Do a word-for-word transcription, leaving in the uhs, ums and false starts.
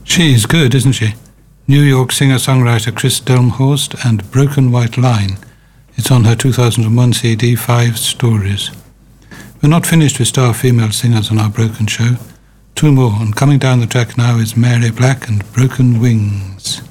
She's good, isn't she? New York singer-songwriter Chris Delmhorst and Broken White Line. It's on her two thousand one C D, Five Stories. We're not finished with star female singers on our Broken show. Two more, and coming down the track now is Mary Black and Broken Wings.